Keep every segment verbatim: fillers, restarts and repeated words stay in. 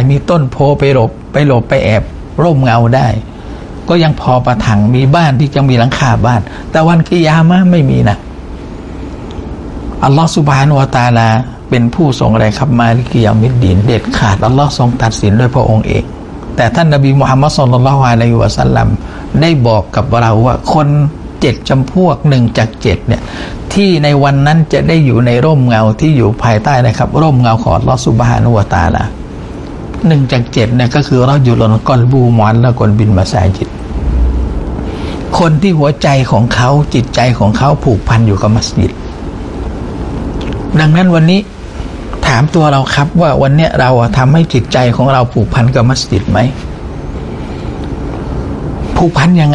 อ้มีต้นโพไปหลบไปหลบไปแอบร่มเงาได้ก็ยังพอประทังมีบ้านที่จะมีหลังคาบ้านแต่วันกิยามะห์ไม่มีนะอัลลอฮฺซุบฮานะฮูวะตะอาลาเป็นผู้ทรงอะไรครับมาลิกิยามิดดีนเด็ดขาดอัลลอฮ์ทรงตัดสินด้วยพระองค์เองแต่ท่านนบีมุฮัมมัดศ็อลลัลลอฮุอะลัยฮิวะซัลลัมได้บอกกับเราว่าคนเจ็ดจำพวกหนึ่งจากเจ็ดเนี่ยที่ในวันนั้นจะได้อยู่ในร่มเงาที่อยู่ภายใต้นะครับร่มเงาของอัลลอฮ์ซุบฮานะฮูวะตะอาลาหนึ่งจากเจ็ดเนี่ยก็คือเราอยู่ลนกอลบูมอนและกลบินมาซาจิดคนที่หัวใจของเขาจิตใจของเขาผูกพันอยู่กับมัสยิดดังนั้นวันนี้ถามตัวเราครับว่าวันนี้เราทำให้จิตใจของเราผูกพันกับมัสยิดไหมผูกพันยังไง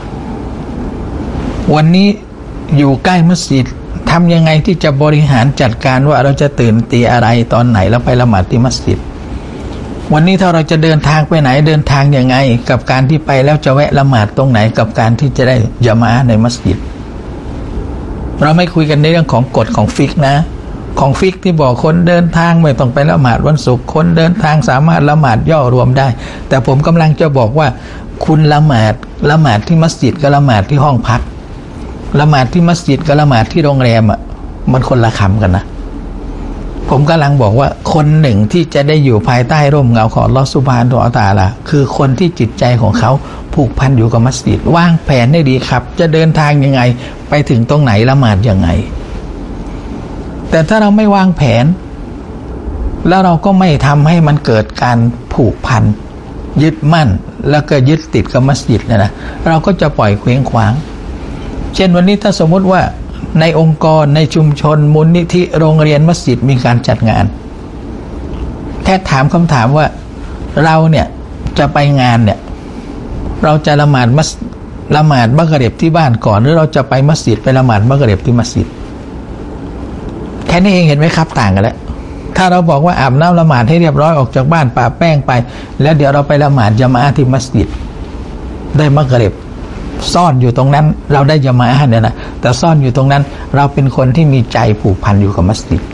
วันนี้อยู่ใกล้มัสยิดทำยังไงที่จะบริหารจัดการว่าเราจะตื่นตีอะไรตอนไหนแล้วไปละหมาดที่มัสยิดวันนี้ถ้าเราจะเดินทางไปไหนเดินทางยังไงกับการที่ไปแล้วจะแวะละหมาดตรงไหนกับการที่จะได้ญะมาอะห์ในมัสยิดเราไม่คุยกันในเรื่องของกฎของฟิกนะของฟิกที่บอกคนเดินทางไม่ต้องไปละหมาดวันศุกร์คนเดินทางสามารถละหมาดย่อรวมได้แต่ผมกำลังจะบอกว่าคุณละหมาดละหมาดที่มัสยิดกับละหมาดที่ห้องพักละหมาดที่มัสยิดกับละหมาดที่โรงแรมอ่ะมันคนละคำกันนะผมกำลังบอกว่าคนหนึ่งที่จะได้อยู่ภายใต้ร่มเงาของอัลเลาะห์ซุบฮานะฮูวะตะอาลาคือคนที่จิตใจของเขาผูกพันอยู่กับมัสยิดวางแผนให้ดีครับจะเดินทางยังไงไปถึงตรงไหนละหมาดยังไงแต่ถ้าเราไม่วางแผนแล้วเราก็ไม่ทำให้มันเกิดการผูกพันยึดมั่นแล้วก็ยึดติดกับมัสยิดนะนะเราก็จะปล่อยเคว้งคว้างเช่นวันนี้ถ้าสมมติว่าในองค์กรในชุมชนมูลนิธิโรงเรียนมัสยิดมีการจัดงานแค่ถามคำถามว่าเราเนี่ยจะไปงานเนี่ยเราจะละหมาดมัสละหมาดมักริบที่บ้านก่อนหรือเราจะไปมัสยิดไปละหมาดมักริบที่มัสยิดแค่นี้เองเห็นไหมครับต่างกันแล้วถ้าเราบอกว่าอาบน้ำละหมาดให้เรียบร้อยออกจากบ้านปะแป้งไปแล้วเดี๋ยวเราไปละหมาดญะมาอะห์ที่มัสยิดได้มักริบซ่อนอยู่ตรงนั้นเราได้ญะมาอะห์เนี่ยนะแต่ซ่อนอยู่ตรงนั้นเราเป็นคนที่มีใจผูกพันอยู่กับมัสยิด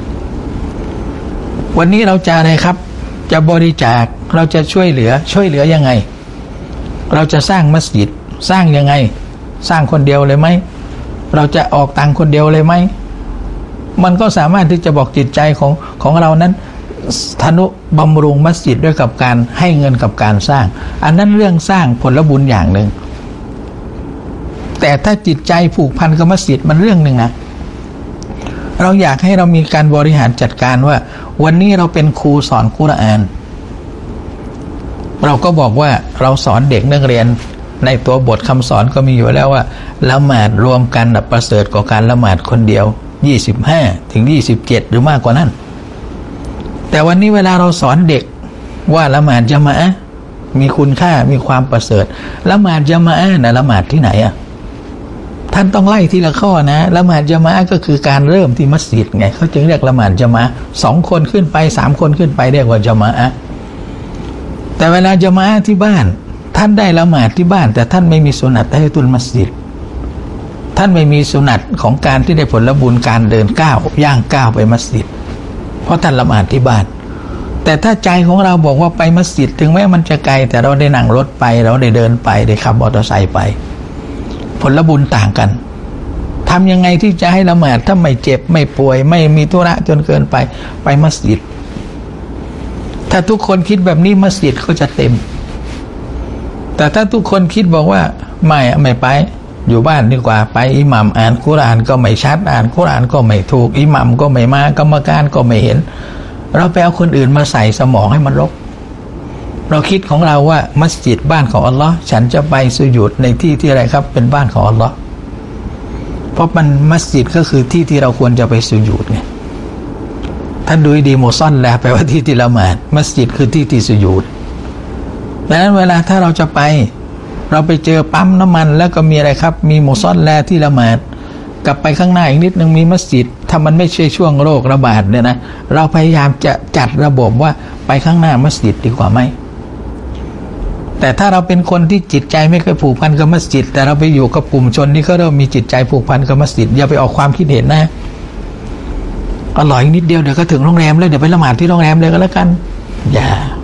วันนี้เราจะอะไรครับจะบริจาคเราจะช่วยเหลือช่วยเหลือยังไงเราจะสร้างมัสยิดสร้างยังไงสร้างคนเดียวเลยไหมเราจะออกตังค์คนเดียวเลยไหมมันก็สามารถที่จะบอกจิตใจของของเรานั้นทนุบำรุงมัสยิดด้วยกับการให้เงินกับการสร้างอันนั้นเรื่องสร้างผลบุญอย่างหนึ่งแต่ถ้าจิตใจผูกพันกับมัสยิดมันเรื่องหนึ่งนะเราอยากให้เรามีการบริหารจัดการว่าวันนี้เราเป็นครูสอนกุรอานเราก็บอกว่าเราสอนเด็กนักเรียนในตัวบทคำสอนก็มีอยู่แล้วว่าละหมาดรวมกันประเสริฐกว่าการละหมาดคนเดียวยี่สิบห้าถึงยี่สิบเจ็ดหรือมากกว่านั้นแต่วันนี้เวลาเราสอนเด็กว่าละหมาดญะมาอะห์มีคุณค่ามีความประเสริฐละหมาดญะมาอะห์นะละหมาดที่ไหนอ่ะท่านต้องไล่ทีละข้อนะละหมาดญะมาอะห์ก็คือการเริ่มที่มัสยิดไงเขาจึงเรียกละหมาดญะมาอะห์สองคนขึ้นไปสามคนขึ้นไปเรียกว่าญะมาอะห์แต่เวลาญะมาอะห์ที่บ้านท่านได้ละหมาดที่บ้านแต่ท่านไม่มีสุนัตตะฮิยะตุลมัสยิดท่านไม่มีสุนัตของการที่ได้ผลบุญการเดินก้าวย่างก้าวไปมัสยิดเพราะท่านละหมาดที่บ้านแต่ถ้าใจของเราบอกว่าไปมัสยิดถึงแม้มันจะไกลแต่เราได้นั่งรถไปเราได้เดินไปได้ขับมอเตอร์ไซค์ไปผลบุญต่างกันทำยังไงที่จะให้ละหมาดถ้าไม่เจ็บไม่ป่วยไม่มีธุระจนเกินไปไปมัสยิดถ้าทุกคนคิดแบบนี้มัสยิดก็จะเต็มแต่ถ้าทุกคนคิดบอกว่าไม่ไม่ไปอยู่บ้านดีกว่าไปอิหมัมอ่านกุรอานก็ไม่ชัดอ่านกุรอานก็ไม่ถูกอิหมัมก็ไม่มากรรมการก็ไม่เห็นเราไปเอาคนอื่นมาใส่สมองให้มันรกเราคิดของเราว่ามัสยิดบ้านของอัลลอฮ์ฉันจะไปสุญูดในที่ที่อะไรครับเป็นบ้านของอัลลอฮ์เพราะมันมัสยิดก็คือที่ที่เราควรจะไปสุญูดไงท่านดูดีโมซอนแล้วแปลว่าที่ที่ละหมาดมัสยิดคือที่ที่สุญูดดังนั้นเวลาถ้าเราจะไปเราไปเจอปั๊มน้ำมันแล้วก็มีอะไรครับมีมุซอลลาที่ละหมาดกลับไปข้างหน้าอีกนิดนึงมีมัสยิดถ้ามันไม่ใช่ช่วงโรคระบาดเนี่ยนะเราพยายามจะจัดระบบว่าไปข้างหน้ามัสยิดดีกว่าไหมแต่ถ้าเราเป็นคนที่จิตใจไม่เคยผูกพันกับมัสยิดแต่เราไปอยู่กับกลุ่มชนที่เขาเริ่มมีจิตใจผูกพันกับมัสยิดอย่าไปออกความคิดเห็นนะอร่อยนิดเดียวเดี๋ยวก็ถึงโรงแรมแล้วเดี๋ยวไปละหมาดที่โรงแรมเลยก็แล้วกันอย่า